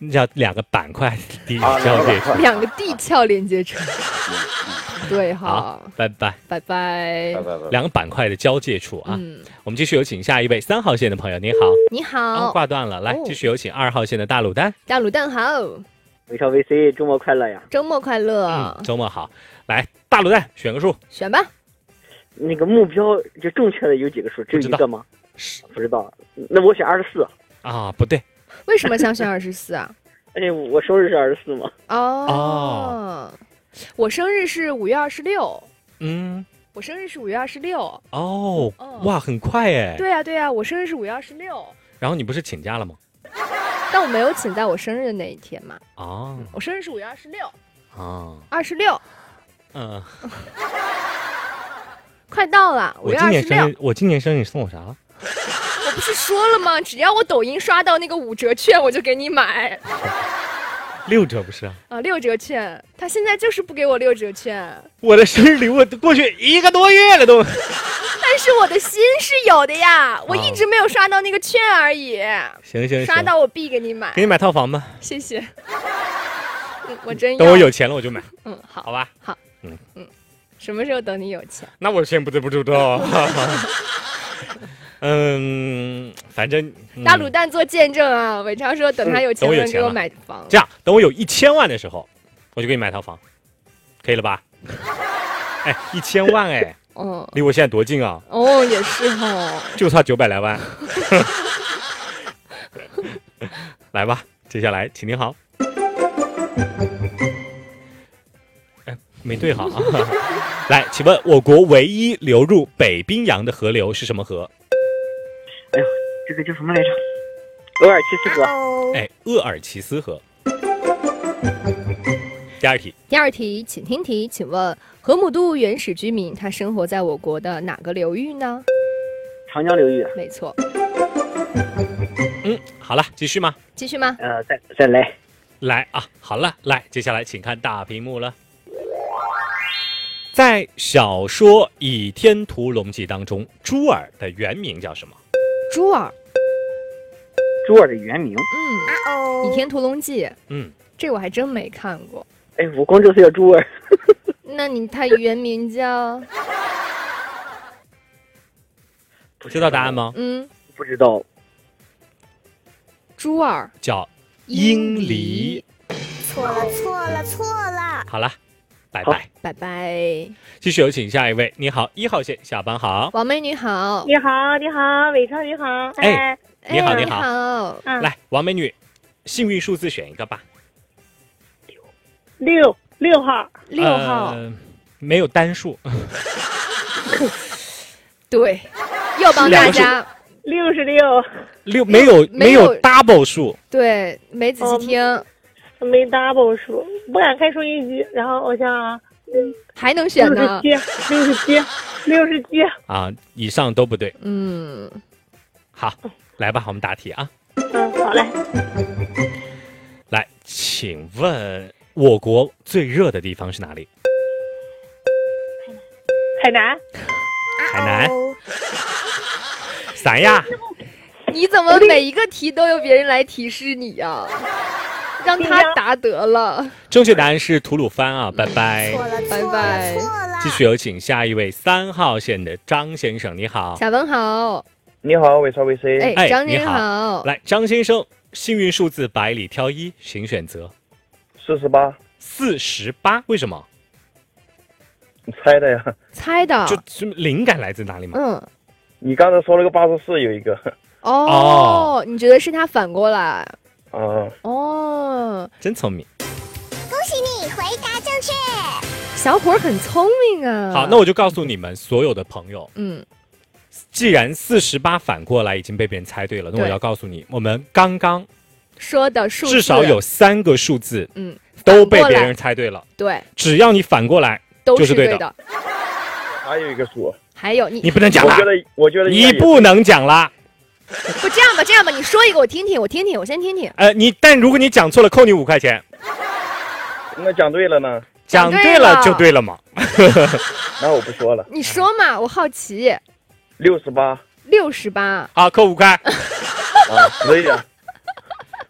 叫两个板块交界处， 两个地壳连接处。对， 好，拜拜， 拜拜， 两个板块的交界处啊。我们继续有请下一位3号线的朋友，您好， 你好， 挂断了，来继续有请2号线的大卤蛋， 大卤蛋好， 微笑 VC 周末快乐呀！ 周末快乐， 周末好，来大卤蛋选个数， 选吧。 那个目标就正确的有几个数？只有一个吗？不知道，那我选24 啊，不对， 为什么想选24啊？ 我生日是24嘛。 哦，我生日是5月26。我生日是5月26。 哦，哇，很快哎。 对呀，我生日是5月26。 然后你不是请假了吗？ 但我没有请在我生日的那一天嘛。 哦， 我生日是5月26。 哦 ，26。快到了，5月26。 我今年生日你送我啥了？ 我不是说了吗？只要我抖音刷到那个5折券，我就给你买。 6折不是啊 ？6折券，他现在就是不给我6折券。 我的生日礼物过去1个多月了都。 但是我的心是有的呀，我一直没有刷到那个券而已。 行， 刷到我必给你买。 给你买套房吧。 谢谢。我真要。 等我有钱了我就买。 好， 好吧。 好。什么时候等你有钱？ 那我先不知道。反正大卤蛋做见证啊！伟超说等他有钱了给我买房。 这样，等我有1000万的时候，我就给你买套房，可以了吧？1000万哎，离我现在多近啊！ 也是哈， 就差900来万。来吧，接下来请您好。没对好啊！来，请问我国唯一流入北冰洋的河流是什么河？ 哎呦，这个叫什么来着？鄂尔齐斯河。 鄂尔齐斯河。第二题，请听题，请问河姆渡原始居民他生活在我国的哪个流域呢？ 长江流域。 没错。 好了，继续吗？ 继续吗？ 再来啊！好了，来，接下来请看大屏幕了。在小说《倚天屠龙记》当中，朱尔的原名叫什么？ 朱尔的原名？ 《倚天屠龙记》。这我还真没看过。 我光知道叫朱尔。 那他原名叫？ 知道答案吗？ 不知道。 朱尔叫殷离。 错了。 好了。拜拜， 继续有请下一位。你好，1号线下班好， 王美女好。 你好，伟超你好。 你好。来，王美女，幸运数字选一个吧。 6号。 6号。 没有单数。 对，又帮大家。 66。 没有 double 数。 对，没仔细听。 没 double 数，不敢开收音机。然后我想啊， 还能选呢 ？67 啊，以上都不对。好，来吧，我们答题啊。 好嘞。 来，请问我国最热的地方是哪里？ 海南。 三亚。 你怎么每一个题都由别人来提示你呀？让他答得了。 正确答案是吐鲁番啊！拜拜， 拜拜。 继续有请下一位3号线的张先生，你好。 下班好。 你好，伟超 VC。 张先生好。 来，张先生，幸运数字百里挑一，请选择。 48。 48，为什么？ 你猜的呀？ 猜的。 就灵感来自哪里嘛？ 你刚才说了个84，有一个。 你觉得是他反过来？ 真聪明， 恭喜你回答正确。 小伙很聪明啊。 好，那我就告诉你们所有的朋友，既然48反过来已经被别人猜对了，那我要告诉你，我们刚刚说的数字至少有3个数字，都被别人猜对了。 对， 只要你反过来，就是对的。 还有一个数， 还有你不能讲了， 我觉得你不能讲啦。 不，这样吧，你说一个我听听，我先听听。 但如果你讲错了，扣你5块钱。 那讲对了呢？ 讲对了就对了嘛。 那我不说了。 你说嘛，我好奇。 68。 68。 好，扣5块。 可以啊。